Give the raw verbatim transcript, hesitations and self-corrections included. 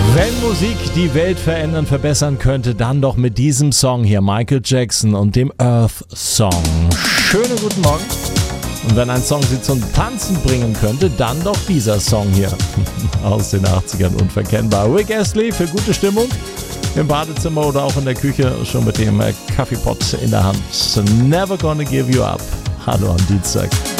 Wenn Musik die Welt verändern, verbessern könnte, dann doch mit diesem Song hier, Michael Jackson und dem Earth Song. Schönen guten Morgen. Und wenn ein Song Sie zum Tanzen bringen könnte, dann doch dieser Song hier aus den achtzigern, unverkennbar. Rick Astley für gute Stimmung im Badezimmer oder auch in der Küche, schon mit dem Kaffeepot in der Hand. Never Gonna Give You Up. Hallo am Dienstag.